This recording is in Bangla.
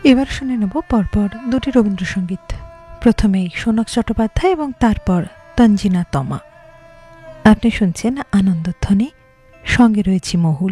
এবার শুনে নেব পরপর দুটি রবীন্দ্রসঙ্গীত, প্রথমেই সোনক চট্টোপাধ্যায় এবং তারপর তঞ্জিনা তমা। আপনি শুনছেন আনন্দধ্বনি, সঙ্গে রয়েছি মহুল।